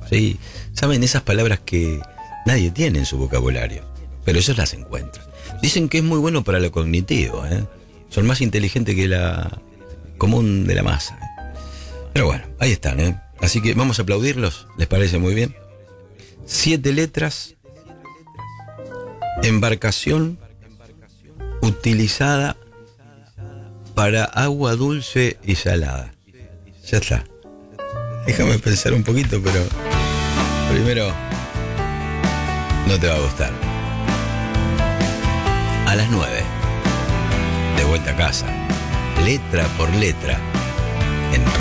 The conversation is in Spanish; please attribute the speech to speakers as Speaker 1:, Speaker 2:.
Speaker 1: ¿sí? Saben esas palabras que nadie tiene en su vocabulario, pero ellos las encuentran. Dicen que es muy bueno para lo cognitivo, ¿eh? Son más inteligentes que la común de la masa. Pero bueno, ahí están, ¿eh? Así que vamos a aplaudirlos, ¿les parece muy bien? 7 letras, embarcación utilizada para agua dulce y salada. Ya está. Déjame pensar un poquito, pero primero no te va a gustar. A las 9, de vuelta a casa, letra por letra, en